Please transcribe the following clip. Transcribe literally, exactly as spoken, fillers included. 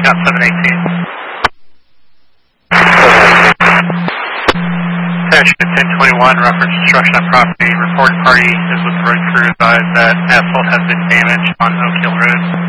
got seven eighteen. Section ten twenty-one, reference destruction of property. Reported party is with the road crew. Advised that asphalt has been damaged on Oak Hill Road.